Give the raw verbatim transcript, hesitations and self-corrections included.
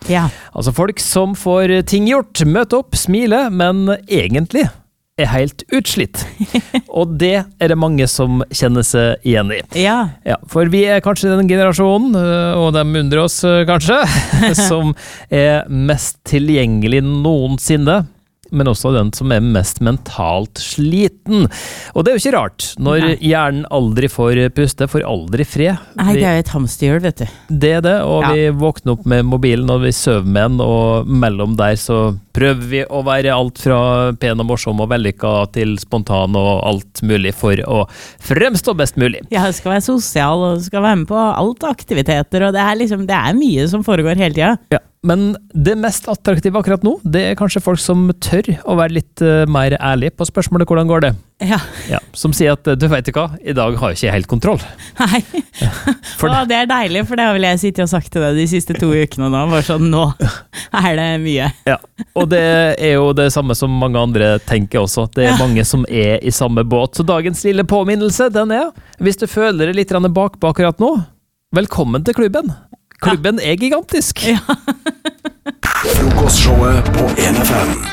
Ja. Altså folk som får ting gjort, møte opp, smile, men egentlig er helt utslitt. Og det er det mange som kjenner seg igjen i. Ja. Ja, for vi er kanskje den generasjonen, og de undrer oss kanskje, som er mest tilgjengelig noensinne, men også den som er mest mentalt sliten. Og det er jo ikke rart, når Nei. hjernen aldri får puste, får aldri fred. Nei, det er jo et hamsterhjul, vet du. Det er det, og Ja. vi våkner opp med mobilen, og vi søver med den, og mellom der så prøver vi å være alt fra pen og morsom og vellykka til spontan og alt mulig for å fremstå best mulig. Ja, det skal være sosial, og det skal være med på alt aktiviteter, og det er liksom, det er mye som foregår hele tiden. Ja, men det mest attraktive akkurat nå, det er kanskje folk som tør å være litt uh, mer ærlig på spørsmålet hvordan går det. Ja. Ja, som sier at, du vet ikke hva, i dag har jeg ikke helt kontroll. Nei. For Å, det er deilig, for det har vel jeg sittet og sagt til deg de siste to ukene nå, bare sånn, nå er det mye. Ja, og det er jo det samme som mange andre tenker også. Det er Ja. mange som er i samme båt. Så dagens lille påminnelse, den er, hvis du føler deg litt bakpå akkurat nå, velkommen til klubben. Klubben er gigantisk. Ja. Frokostshowet på N F M.